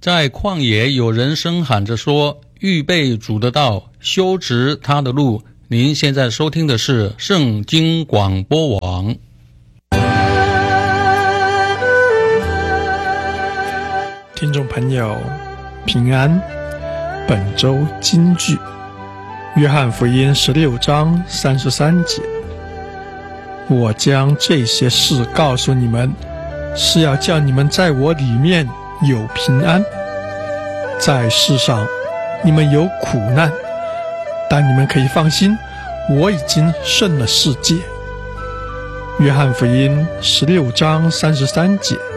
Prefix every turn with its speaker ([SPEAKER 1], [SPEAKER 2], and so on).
[SPEAKER 1] 在旷野有人声喊着说，预备主的道，修直他的路。您现在收听的是圣经广播网。
[SPEAKER 2] 听众朋友平安，本周金句，约翰福音16章33节，我将这些事告诉你们，是要叫你们在我里面有平安。在世上你们有苦难，但你们可以放心，我已经胜了世界。约翰福音16章33节。